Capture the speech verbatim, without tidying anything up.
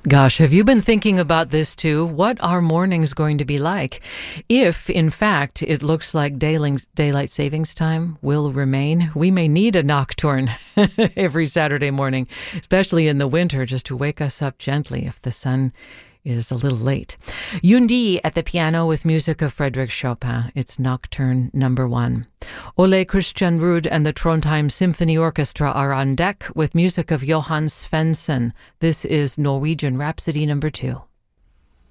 Gosh, have you been thinking about this too? What are mornings going to be like? If, in fact, it looks like daylight savings time will remain, we may need a nocturne every Saturday morning, especially in the winter, just to wake us up gently if the sun is a little late. Yoon Dee at the piano with music of Frédéric Chopin. It's Nocturne number one. Ole Christian Ruud and the Trondheim Symphony Orchestra are on deck with music of Johann Svensson. This is Norwegian Rhapsody number two.